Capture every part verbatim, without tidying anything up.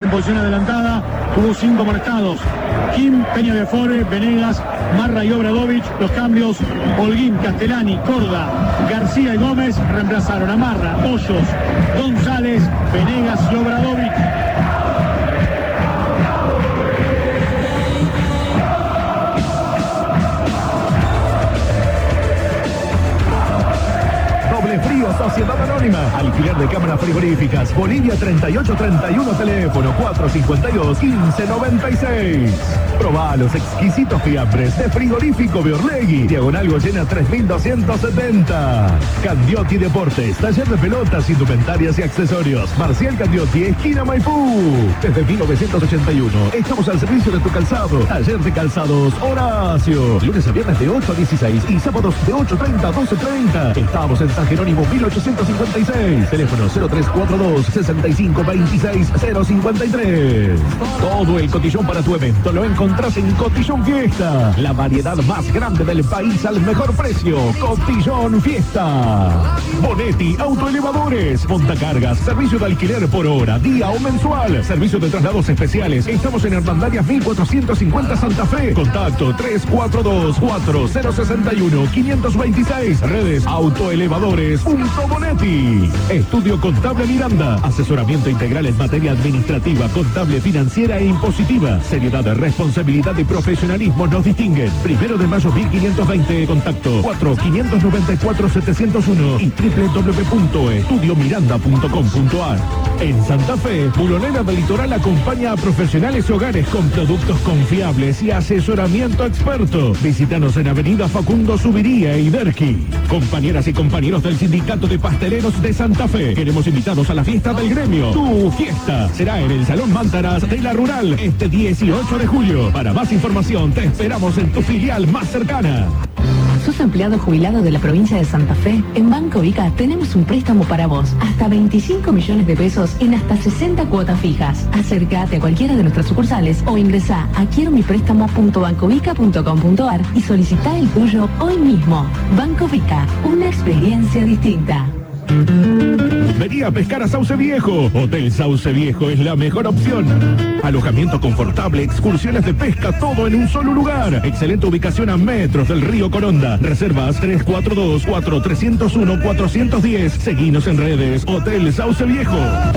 en posición adelantada, tuvo cinco molestados. Kim, Peña de Fore, Venegas, Marra y Obradovich. Los cambios: Holguín, Castellani, Corda, García y Gómez reemplazaron a Marra, Hoyos, González, Venegas y Obradovich. Frío, Sociedad Anónima, alquiler de cámaras frigoríficas, Bolivia treinta y ocho treinta y uno, teléfono cuatro cincuenta y dos, quince noventa y seis. Probá los exquisitos fiambres de Frigorífico Beorlegui, diagonal Goyena tres mil doscientos setenta. Candiotti Deportes, taller de pelotas, indumentarias y accesorios. Marcial Candiotti, esquina Maipú. Desde mil novecientos ochenta y uno, estamos al servicio de tu calzado. Taller de calzados Horacio. Lunes a viernes de ocho a dieciséis y sábados de ocho treinta a doce treinta. Estamos en San Jerónimo mil ochocientos cincuenta y seis. Teléfono cero tres cuatro dos, sesenta y cinco veintiséis cero cincuenta y tres. Todo el cotillón para tu evento lo encontrás en Cotillón Fiesta. La variedad más grande del país al mejor precio. Cotillón Fiesta. Bonetti Autoelevadores. Montacargas. Servicio de alquiler por hora, día o mensual. Servicio de traslados especiales. Estamos en Hernandarias mil cuatrocientos cincuenta Santa Fe. Contacto tres cuatro dos, cuatro cero seis uno, cinco dos seis. Redes Autoelevadores. Punto Bonetti. Estudio Contable Miranda. Asesoramiento integral en materia administrativa, contable, financiera e impositiva. Seriedad, responsabilidad y profesionalismo nos distinguen. Primero de mayo mil quinientos veinte. Contacto cuatro cinco nueve cuatro, siete cero uno y doble u doble u doble u punto estudio miranda punto com punto a r. En Santa Fe, Bulonera del Litoral acompaña a profesionales y hogares con productos confiables y asesoramiento experto. Visítanos en Avenida Facundo Subiría e Iderqui. Compañeras y compañeros del Sindicato de Pasteleros de Santa Fe, queremos invitados a la fiesta del gremio. Tu fiesta será en el Salón Mántaras de la Rural este dieciocho de julio. Para más información te esperamos en tu filial más cercana. ¿Sos empleado jubilado de la provincia de Santa Fe? En Banco Vica tenemos un préstamo para vos. Hasta veinticinco millones de pesos en hasta sesenta cuotas fijas. Acércate a cualquiera de nuestras sucursales o ingresá a quiero mi préstamo punto bancovica punto com punto a r y solicitá el tuyo hoy mismo. Banco Vica, una experiencia distinta. Vení a pescar a Sauce Viejo. Hotel Sauce Viejo es la mejor opción. Alojamiento confortable, excursiones de pesca, todo en un solo lugar. Excelente ubicación a metros del río Coronda. Reservas tres cuatro dos, cuatro tres cero uno, cuatro uno cero. Seguinos en redes. Hotel Sauce Viejo.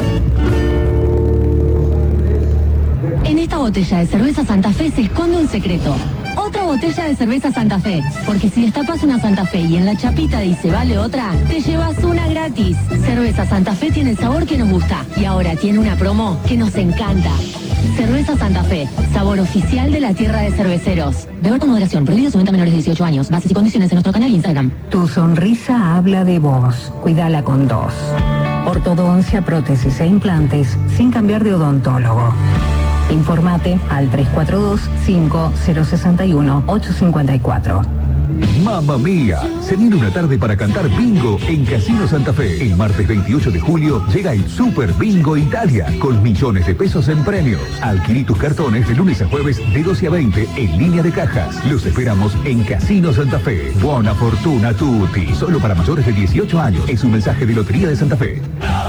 En esta botella de cerveza Santa Fe se esconde un secreto. Otra botella de cerveza Santa Fe, porque si destapas una Santa Fe y en la chapita dice vale otra, te llevas una gratis. Cerveza Santa Fe tiene el sabor que nos gusta y ahora tiene una promo que nos encanta. Cerveza Santa Fe, sabor oficial de la tierra de cerveceros. Beber con moderación, prohibido su venta a menores de dieciocho años. Bases y condiciones en nuestro canal de Instagram. Tu sonrisa habla de vos. Cuídala con dos. Ortodoncia, prótesis e implantes sin cambiar de odontólogo. Informate al tres cuatro dos, cinco cero seis uno, ocho cinco cuatro. Mamma mía, se viene una tarde para cantar bingo en Casino Santa Fe. El martes veintiocho de julio llega el Super Bingo Italia con millones de pesos en premios. Adquirí tus cartones de lunes a jueves de doce a veinte en línea de cajas. Los esperamos en Casino Santa Fe. Buona fortuna a tutti. Solo para mayores de dieciocho años. Es un mensaje de Lotería de Santa Fe.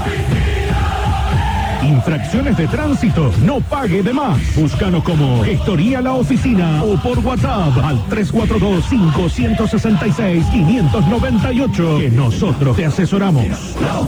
Infracciones de tránsito, no pague de más. Búscanos como Gestoría La Oficina o por WhatsApp al tres cuatro dos, cinco seis seis, cinco nueve ocho, que nosotros te asesoramos.